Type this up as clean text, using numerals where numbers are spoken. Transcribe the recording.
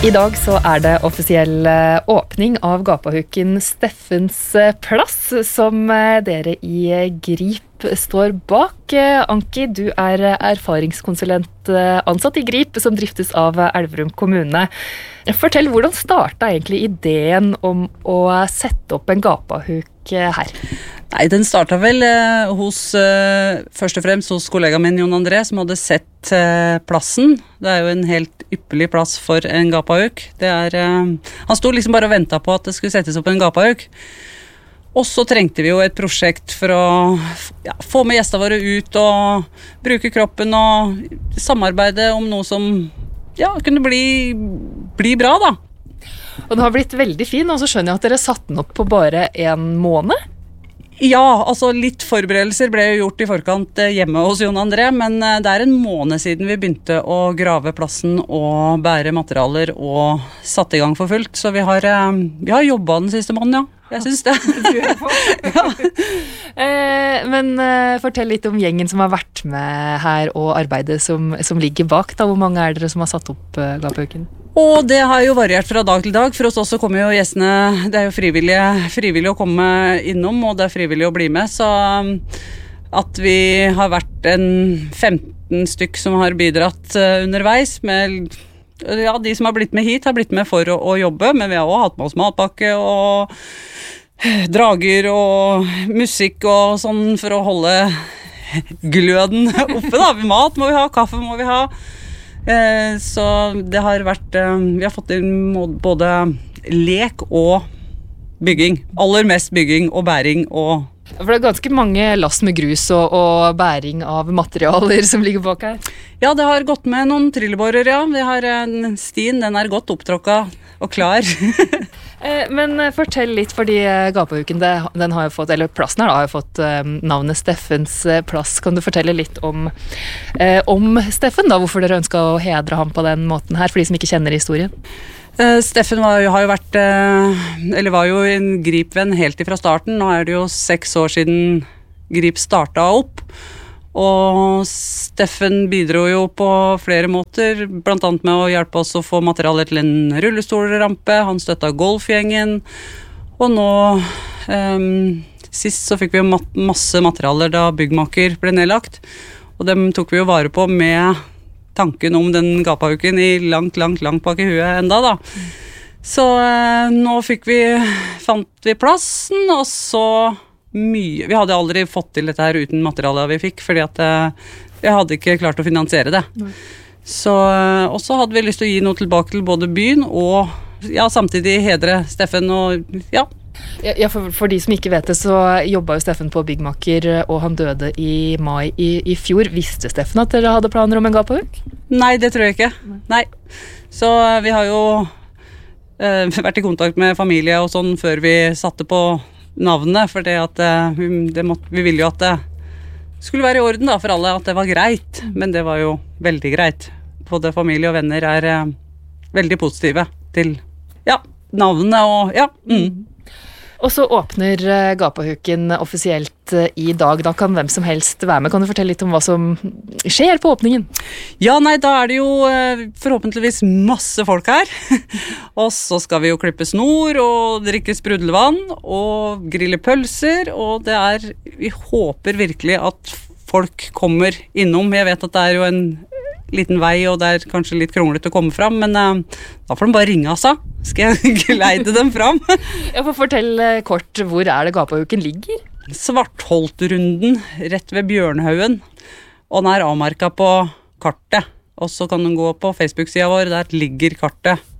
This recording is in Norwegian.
I dag så det offisiell åpning av gapahuken Steffens plass, som dere i GRIP står bak. Anki, du erfaringskonsulent ansatt i GRIP, som driftes av Elverum kommune. Fortell, hvordan startet egentlig ideen om å sette opp en gapahuk her? Nei, den startet vel først og fremst hos kollegaen min Jon André, som hadde sett plassen. Det jo en helt ypperlig plass for en gapahuk. Han stod liksom bare og ventet på at det skulle settes opp en gapahuk. Og så trengte vi jo et prosjekt for å få med gjestene våre ut og bruke kroppen og samarbeide om noe som kunne bli bra da. Og den har blitt veldig fin, og så skjønner jeg at dere satte den opp på bare 1 måned. Ja, altså litt forberedelser ble jo gjort i forkant hjemme hos Jon André, men det 1 måned siden vi begynte å grave plassen og bære materialer og satte i gang for fullt. Så vi har jobbet den siste måneden, ja. Jeg synes det. Ja. Men fortell litt om gjengen som har vært med her og arbeidet som ligger bak. Da. Hvor mange dere som har satt opp gapahuken? Og det har jo variert fra dag til dag. For oss også kommer jo gjestene, det jo frivillig å komme innom, og det frivillig å bli med. Så at vi har vært 15 stykk som har bidratt underveis med... Ja, de som har blitt med hit har blitt med for å jobbe, men vi har også hatt med oss matpakke og drager og musikk og sånn for å holde gløden oppe da. Mat må vi ha, kaffe må vi ha. Så det har vært, vi har fått inn både lek og bygging. Aller mest bygging og bæring og... For det ganske mange lass med grus og bæring av materialer som ligger bak her. Ja, det har gått med noen trillebårer, ja. Vi har stien, den godt opptråkket og klar. Men fortell litt, fordi gapahuken, den har jo fått, eller plassen her da, har jo fått navnet Steffens plass. Kan du fortelle litt om Steffen da, hvorfor dere ønsket å hedre ham på den måten her, for de som ikke kjenner historien? Steffen var jo en GRIP-venn helt ifra starten. Nå det jo 6 år siden GRIP startet opp. Og Steffen bidro jo på flere måter, blant annet med å hjelpe oss å få materialer til en rullestolrampe. Han støttet golfgjengen. Og nå, sist så fikk vi jo masse materialer da byggmaker ble nedlagt. Og dem tok vi jo vare på med tanken om den gapahuken i langt bak i huet enda da. Så nå fant vi plassen, og så mye. Vi hadde aldri fått til dette her uten materialet vi fikk, fordi at jeg hadde ikke klart å finansiere det. Så, og så hadde vi lyst til å gi noe tilbake til både byen og samtidig hedre Steffen og Ja, for de som ikke vet det, så jobbet jo Steffen på byggmaker, og han døde i mai i fjor. Visste Steffen at dere hadde planer om en gapahuk? Nei, det tror jeg ikke. Nei. Så vi har jo vært i kontakt med familie og sånn før vi satte på navnet, for det at vi ville jo at det skulle være i orden da, for alle, at det var greit. Men det var jo veldig greit. Både familie og venner veldig positive til navnet og Og så åpner gapahuken offisielt i dag. Da kan hvem som helst være med. Kan du fortelle litt om hva som skjer på åpningen? Ja, nei, da det jo forhåpentligvis masse folk her. Og så skal vi jo klippe snor og drikke sprudlevann og grille pølser. Og vi håper virkelig at folk kommer innom. Jeg vet at det jo en liten vei, og det kanskje litt kronglete å komme fram, men da får de bare ringe altså. Skal jeg geleide dem fram? Ja, for fortell kort, hvor det gapahuken ligger? Svartholtrunden, rett ved Bjørnhaugen, og den avmarket på kartet. Og så kan du gå på Facebook-siden vår, der ligger kartet.